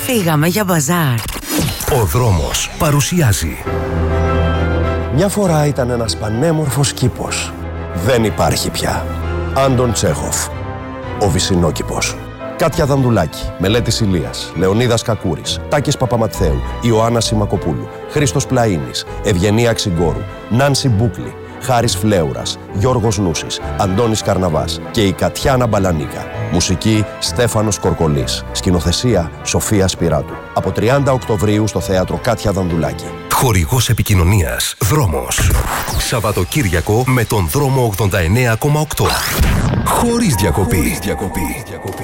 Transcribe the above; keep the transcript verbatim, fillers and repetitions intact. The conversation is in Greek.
Φύγαμε για μπαζάρ. Ο δρόμος παρουσιάζει. Μια φορά ήταν ένας πανέμορφος κήπος. Δεν υπάρχει πια. Άντων Τσέχοφ. Ο Βυσσινόκηπος. Κάτια Δανδουλάκη, Μελέτης Ηλίας, Λεωνίδας Κακούρης, Τάκης Παπαματθέου, Ιωάννα Σιμακοπούλου, Χρήστος Πλαΐνης, Ευγενία Ξυγκόρου, Νάνση Μπούκλη, Χάρης Φλέουρας, Γιώργος Νούσης, Αντώνης Καρναβάς και η Κατιάνα Μπαλανίκα. Μουσική Στέφανος Κορκολής. Σκηνοθεσία Σοφία Σπυράτου. Από τριάντα Οκτωβρίου στο θέατρο Κάτια Δανδουλάκη. Χορηγός επικοινωνίας Δρόμος. Σαββατοκύριακο με τον Δρόμο ογδόντα εννέα κόμμα οκτώ. Χωρίς διακοπή. Χωρίς διακοπή.